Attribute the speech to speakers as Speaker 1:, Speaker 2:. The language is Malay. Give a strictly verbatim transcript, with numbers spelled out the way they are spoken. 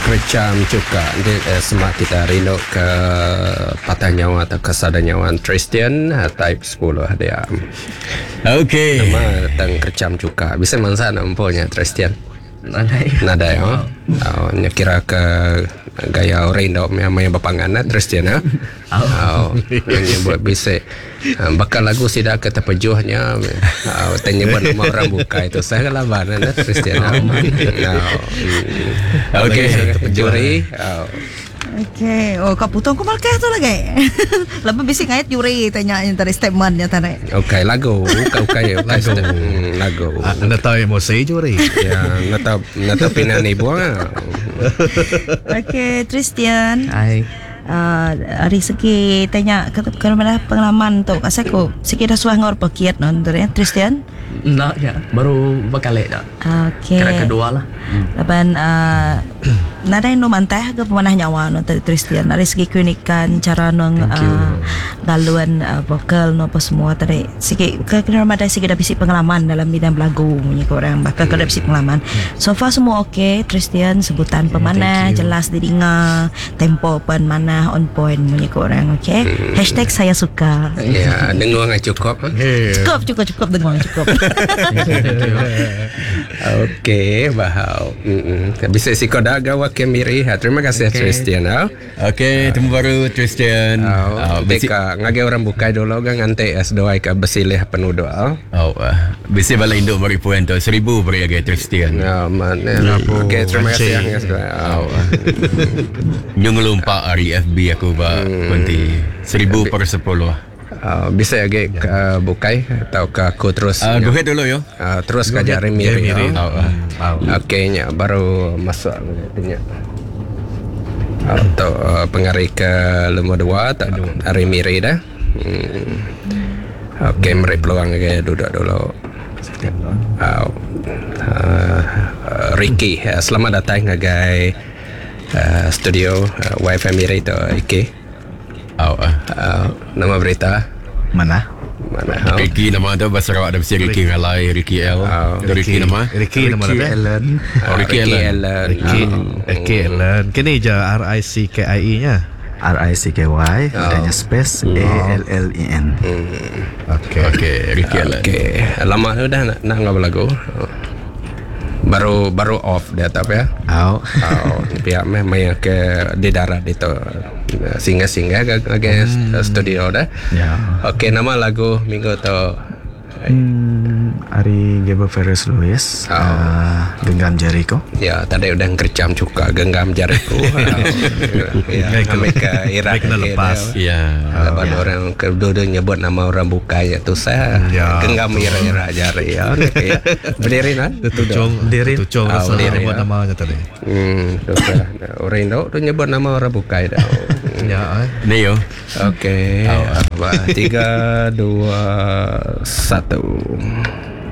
Speaker 1: Kercam cuka dia eh, semak kita rindu ke patah nyawa atau kesada nyawa Tristan type sepuluh dia.
Speaker 2: Okey.
Speaker 1: Nama tang kercam cuka. Bisa mansa nampunya Tristan.
Speaker 3: Nadai.
Speaker 1: Nadai oh. Oh, nya kira ke gaya orang dok yang bapangan Tristan ah. Oh. Nya buat bisa bakal lagu sidak ke terpejuhnya. Oh, tanya buat nama orang buka itu saya laban nah Tristan. Oh. Okey, juri. Oh.
Speaker 4: Okey, oh kau putong kau malkah tu lagi. Lepas bising ayat juri tanya yang tadi statementnya tadi.
Speaker 1: Okey, lagu, kau kaya lagu, lagu.
Speaker 2: Anda tahu emosi juri.
Speaker 1: Ya, nata nata pinani buang.
Speaker 4: Okey, Tristan.
Speaker 3: Hai.
Speaker 4: Uh, hari segi tanya ke mana pengalaman tu kat saya sikit dah suah ngor pakiat non tu ya Tristan.
Speaker 3: Nak ya, baru bakal dah.
Speaker 4: Okey.
Speaker 3: Kira kedua lah.
Speaker 4: Laban uh, nada no mantah ke pemanah nyawa no tadi Tristan dari segi keunikan cara nong uh, galuan uh, vokal no apa semua tadi sikit ke kena ada sikit dah bisi pengalaman dalam bidang lagu punya orang bakal hmm. ada bisi pengalaman. So far semua okey Tristan sebutan pemanah jelas didengar tempo pun mana on point punya orang okey. Hmm. Hashtag saya suka.
Speaker 1: Ya, dengar ngan cukup.
Speaker 4: Cukup cukup cukup dengar cukup.
Speaker 1: Okey, bahau. Hmm. Bisa si kau dah gawa kemiri. Terima kasih okay. Tristan.
Speaker 2: Okey, temu baru Tristan.
Speaker 1: Oh, beka ngage orang bukai dulu kan ngante es doai ka besilih penuh doa.
Speaker 2: Oh, uh, bisa bala Indo mari puan tu seribu beri agak Tristan.
Speaker 1: Ya, mana. Okey, terima kasih yang
Speaker 2: oh. Nyung lumpa hari F B aku ba nanti seribu per sepuluh.
Speaker 1: Uh, bisa agak uh, bukai atau ke aku terus
Speaker 2: uh, go ahead dulu yo
Speaker 1: uh, terus ke jari miri oh. oh. oh. Okey nya baru masuk nya atau uh, pengarik ke lemah dua tak hari miri dah hmm. Okey mari peluang ke duduk dulu uh, uh, Ricky uh, selamat datang ke uh, studio uh, Wi-Fi miri tu Ricky. Oh, uh, uh, nama berita
Speaker 2: mana?
Speaker 1: Mana?
Speaker 2: Oh. Ricky nama tu bahasa Sarawak ada mesti Ricky Ngalai, Ricky L. Oh. Ricky, Ricky nama?
Speaker 5: Ricky nama
Speaker 2: Ricky Allen. Oh, Ricky Allen.
Speaker 5: Ricky Ricky Allen. Kini je R I C K I E nya.
Speaker 6: R I C K Y adanya space A L L E N.
Speaker 2: Okey. Okey, Ricky Allen.
Speaker 1: Okey. Lama tu dah nak nak ngobrol lagu. Baru baru off dia tak ya?
Speaker 6: Oh.
Speaker 1: Oh, pihak meh mai ke di darat itu singa-singa ke ke hmm. studio dah.
Speaker 6: Ya.
Speaker 1: Okey, nama lagu minggu tu
Speaker 6: Hmm, Ari Gebo Ferris Lewis oh. uh, Genggam Jariku.
Speaker 1: Ya, tadi udah kercam juga Genggam Jariku. Ya, kami ke Irak
Speaker 5: kena lepas.
Speaker 1: Ya. Lepas oh, orang kedua nyebut nama orang bukanya tu saya ya. Genggam ira-ira jari ya. Ya. Berdiri kan?
Speaker 5: Tucung, berdiri. Tucung rasa nyebut namanya tadi.
Speaker 1: Hmm, orang Indo tu nyebut nama orang bukai dah.
Speaker 5: Ya,
Speaker 2: ni yo.
Speaker 1: Okey. Tiga, dua, satu.